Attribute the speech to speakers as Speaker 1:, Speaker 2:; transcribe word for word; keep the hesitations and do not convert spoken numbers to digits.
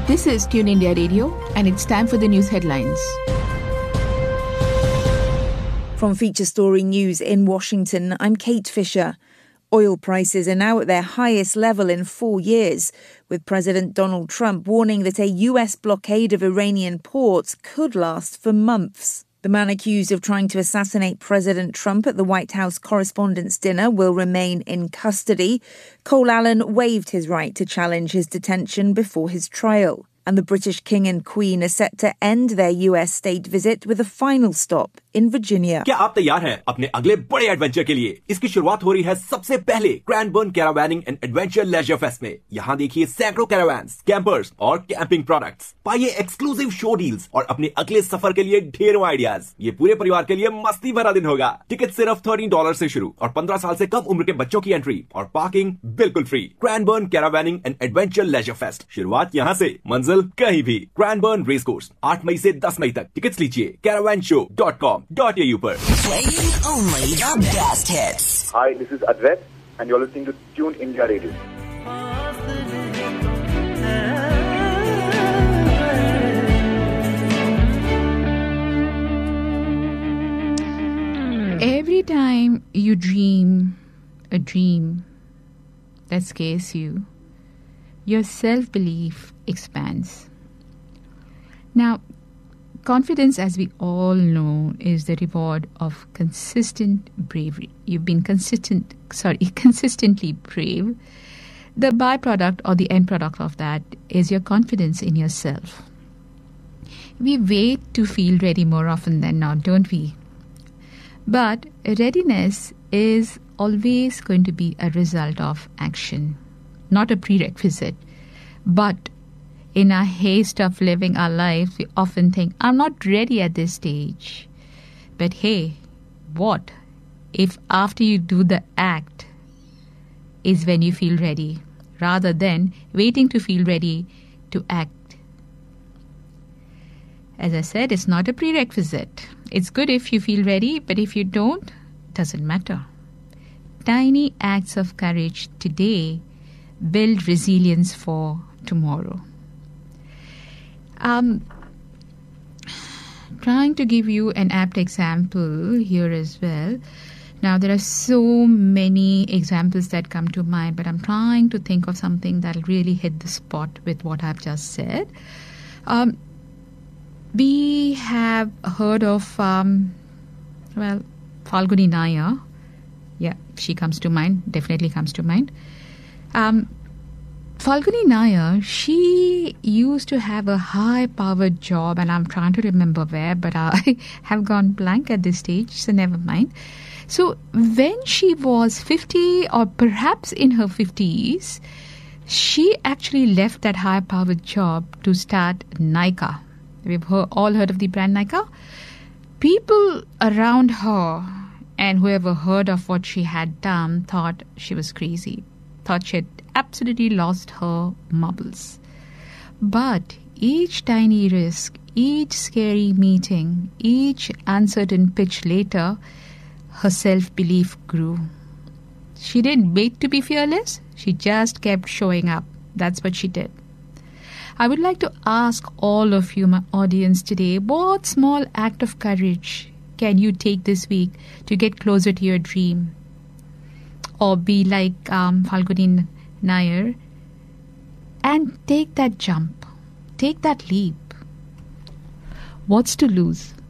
Speaker 1: This is Tune India Radio, and it's time for the news headlines.
Speaker 2: From Feature Story News in Washington, I'm Kate Fisher. Oil prices are now at their highest level in four years, with President Donald Trump warning that a U S blockade of Iranian ports could last for months. The man accused of trying to assassinate President Trump at the White House Correspondents' Dinner will remain in custody. Cole Allen waived his right to challenge his detention before his trial. And the British King and Queen are set to end their U S state visit with a final stop in Virginia.
Speaker 3: क्या आप तैयार हैं अपने अगले बड़े adventure के लिए? इसकी शुरुआत हो रही है सबसे पहले क्रैनबर्न कैरावैनिंग एंड एडवेंचर लेजर फेस्ट में। यहाँ देखिए सैकड़ों कैरावैन्स, कैंपर्स और कैंपिंग प्रोडक्ट्स। पाइए एक्सक्लूसिव शो डील्स और अपने अगले सफर के लिए ढेरों आइडियाज। ये पूरे परिवार के लिए मस्ती भरा दिन होगा। टिकट सिर्फ थर्टीन डॉलर से शुरू और पंद्रह साल से कम उम्र के बच्चों की एंट्री और पार्किंग बिल्कुल free. क्रैनबर्न कैरावैनिंग and adventure laser fest, शुरुआत यहाँ से, मंजिल कहीं भी। क्रैनबर्न रेस कोर्स आठ मई से दस मई तक। टिकट्स लीजिए Caravan show dot com dot A you पर।
Speaker 4: Playing only the best hits.
Speaker 5: Hi, this is Advait and you're listening to Tune India Radio.
Speaker 1: Every time you dream a dream that scares you, your self-belief expands. Now, confidence, as we all know, is the reward of consistent bravery. You've been consistent, sorry, consistently brave. The byproduct or the end product of that is your confidence in yourself. We wait to feel ready more often than not, don't we? But readiness is always going to be a result of action, not a prerequisite. But in our haste of living our lives, we often think, I'm not ready at this stage. But hey, what if after you do the act is when you feel ready, rather than waiting to feel ready to act? As I said, it's not a prerequisite. It's good if you feel ready, but if you don't, it doesn't matter. Tiny acts of courage today build resilience for tomorrow. Um, trying to give you an apt example here as well. Now, there are so many examples that come to mind, but I'm trying to think of something that'll really hit the spot with what I've just said. Um, we have heard of, um, well, Falguni Nayar. Yeah, she comes to mind, definitely comes to mind. Um, Falguni Nayar, she used to have a high-powered job, and I'm trying to remember where, but I have gone blank at this stage, so never mind. So when she was fifty or perhaps in her fifties, she actually left that high-powered job to start Nykaa. We've heard, all heard of the brand Nykaa. People around her and whoever heard of what she had done thought she was crazy, thought she had absolutely lost her marbles. But each tiny risk, each scary meeting, each uncertain pitch later, her self-belief grew. She didn't wait to be fearless. She just kept showing up. That's what she did. I would like to ask all of you, my audience today, what small act of courage can you take this week to get closer to your dream? Or be like um, Falguni Nayar and take that jump, take that leap. What's to lose?